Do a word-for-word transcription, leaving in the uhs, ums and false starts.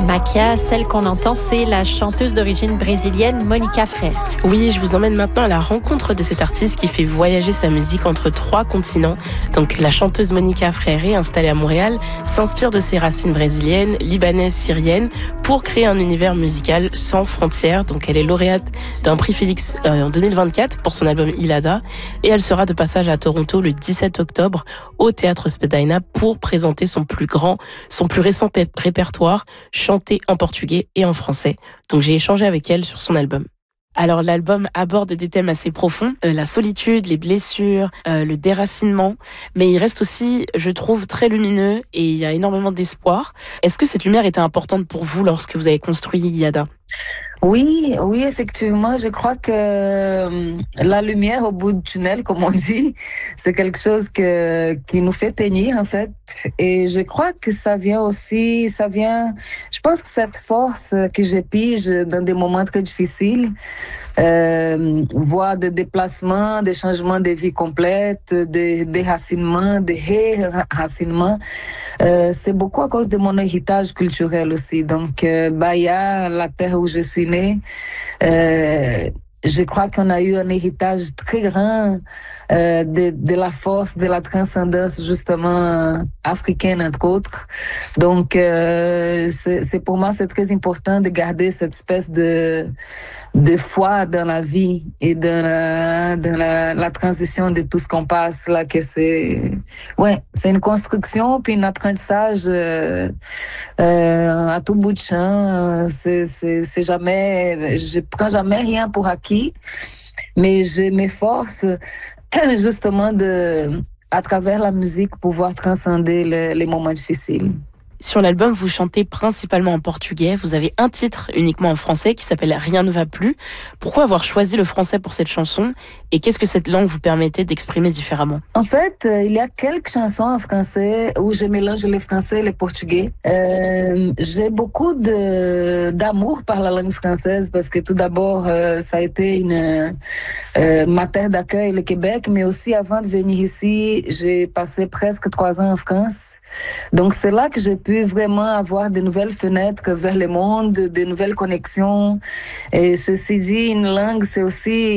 Makia, celle qu'on entend, c'est la chanteuse d'origine brésilienne Monica Freire. Oui, je vous emmène maintenant à la rencontre de cet artiste qui fait voyager sa musique entre trois continents. Donc la chanteuse Monica Freire, installée à Montréal, s'inspire de ses racines brésiliennes, libanaises, syriennes pour créer un univers musical sans frontières. Donc elle est lauréate d'un prix Félix euh, en deux mille vingt-quatre pour son album Ilada et elle sera de passage à Toronto le dix-sept octobre au Théâtre Spadina pour présenter son plus grand, son plus récent pé- répertoire chanté en portugais et en français. Donc j'ai échangé avec elle sur son album. Alors l'album aborde des thèmes assez profonds, euh, la solitude, les blessures, euh, le déracinement, mais il reste aussi, je trouve, très lumineux et il y a énormément d'espoir. Est-ce que cette lumière était importante pour vous lorsque vous avez construit Yada ? Oui, oui, effectivement, je crois que euh, la lumière au bout du tunnel, comme on dit, c'est quelque chose que qui nous fait tenir en fait. Et je crois que ça vient aussi, ça vient. Je pense que cette force que je pige dans des moments très difficiles, euh, voire des déplacements, des changements de vie complètes, des déracinements, des réracinements, euh, c'est beaucoup à cause de mon héritage culturel aussi. Donc, euh, Bahia, la terre où je suis née, euh, je crois qu'on a eu un héritage très grand euh, de, de la force, de la transcendance justement africaine entre autres. Donc, euh, c'est, c'est pour moi c'est très important de garder cette espèce de de foi dans la vie et dans la, dans la, la transition de tout ce qu'on passe là, que c'est, ouais, c'est une construction puis un apprentissage euh, euh, à tout bout de champ. C'est, c'est, c'est jamais, je prends jamais rien pour acquis, mais je m'efforce justement de, à travers la musique, pouvoir transcender les, les moments difficiles. Sur l'album, vous chantez principalement en portugais. Vous avez un titre uniquement en français qui s'appelle « Rien ne va plus ». Pourquoi avoir choisi le français pour cette chanson et qu'est-ce que cette langue vous permettait d'exprimer différemment ? En fait, euh, il y a quelques chansons en français où je mélange le français et le portugais. Euh, j'ai beaucoup de, d'amour par la langue française parce que tout d'abord, euh, ça a été une, euh, ma terre d'accueil, le Québec, mais aussi avant de venir ici, j'ai passé presque trois ans en France. Donc c'est là que j'ai pu vraiment avoir de nouvelles fenêtres vers le monde, de nouvelles connexions. Et ceci dit, une langue, c'est aussi